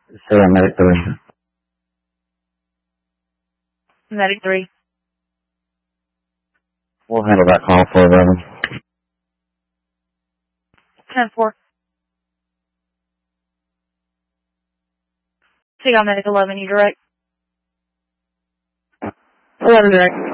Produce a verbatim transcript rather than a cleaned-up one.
Say on medic three. Medic three. We'll handle that call for eleven. ten four. Say on medic eleven, you direct. eleven direct.